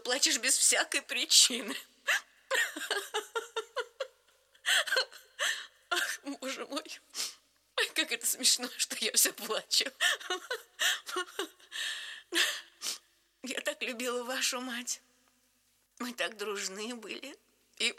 плачешь без всякой причины. Ах, боже мой, ой, как это смешно, что я все плачу. Я так любила вашу мать. Мы так дружны были. И...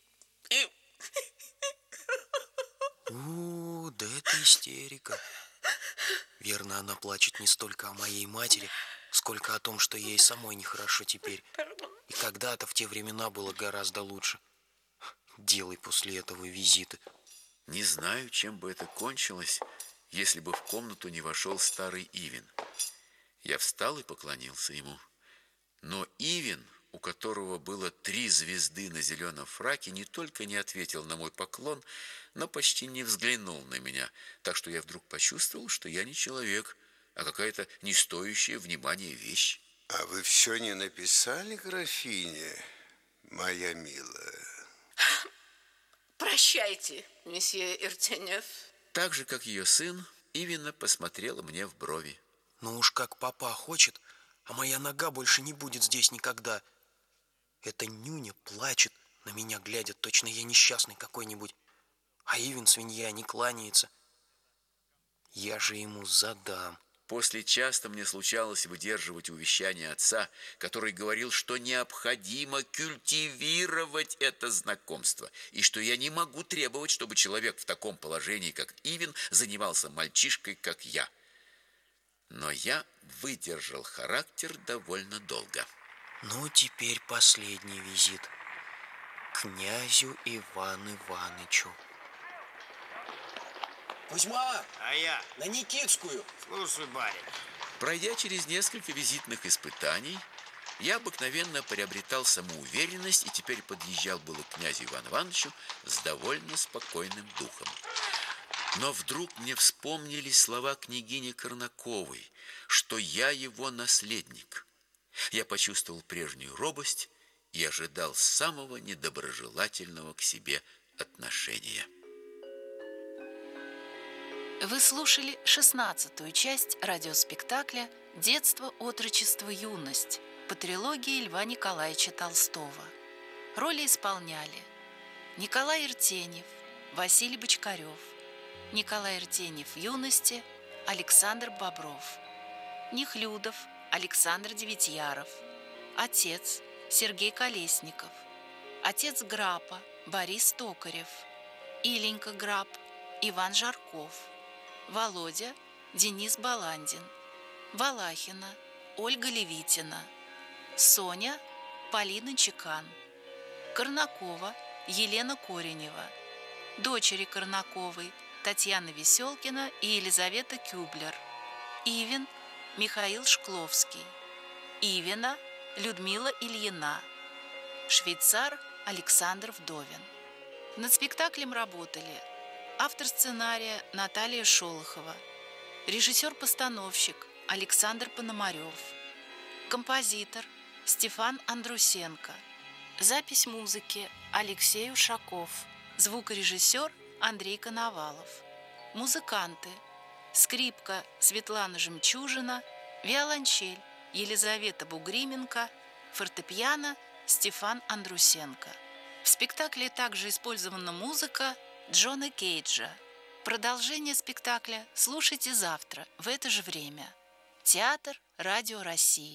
Да это истерика. Верно, она плачет не столько о моей матери, сколько о том, что ей самой нехорошо теперь. И когда-то в те времена было гораздо лучше. Делай после этого визиты. Не знаю, чем бы это кончилось, если бы в комнату не вошел старый Ивин. Я встал и поклонился ему. Но Ивин, у которого было 3 звезды на зеленом фраке, не только не ответил на мой поклон, но почти не взглянул на меня, так что я вдруг почувствовал, что я не человек, а какая-то не стоящая внимания вещь. А вы все не написали, графине, моя милая? Прощайте, месье Иртенев. Так же, как ее сын, Ивина посмотрела мне в брови. Ну уж как папа хочет, а моя нога больше не будет здесь никогда. Эта нюня плачет, на меня глядя, точно я несчастный какой-нибудь. А Ивин, свинья, не кланяется. Я же ему задам. После часто мне случалось выдерживать увещания отца, который говорил, что необходимо культивировать это знакомство, и что я не могу требовать, чтобы человек в таком положении, как Ивин, занимался мальчишкой, как я. Но я выдержал характер довольно долго. Ну, теперь последний визит. Князю Ивану Иванычу. Кузьма! А я? На Никитскую! Слушай, барин. Пройдя через несколько визитных испытаний, я обыкновенно приобретал самоуверенность и теперь подъезжал было к князю Ивану Ивановичу с довольно спокойным духом. Но вдруг мне вспомнились слова княгини Корнаковой, что я его наследник. Я почувствовал прежнюю робость и ожидал самого недоброжелательного к себе отношения. Вы слушали 16-ю часть радиоспектакля «Детство, отрочество, юность» по трилогии Льва Николаевича Толстого. Роли исполняли Николай Иртенев, Василий Бочкарев, Николай Иртенев в юности, Александр Бобров, Нехлюдов, Александр Девятьяров, отец Сергей Колесников, отец Грапа Борис Токарев, Иленька Грап Иван Жарков, Володя Денис Баландин, Валахина Ольга Левитина, Соня Полина Чекан, Корнакова Елена Коренева, дочери Корнаковой Татьяна Веселкина и Елизавета Кюблер, Ивин Михаил Шкловский, Ивина Людмила Ильина, швейцар Александр Вдовин. Над спектаклем работали автор сценария Наталья Шолохова, режиссер-постановщик Александр Пономарев, композитор Стефан Андрусенко, запись музыки Алексей Ушаков, звукорежиссер Андрей Коновалов, музыканты: скрипка Светлана Жемчужина, виолончель Елизавета Бугрименко, фортепиано Стефан Андрусенко. В спектакле также использована музыка Джона Кейджа. Продолжение спектакля слушайте завтра в это же время. Театр Радио России.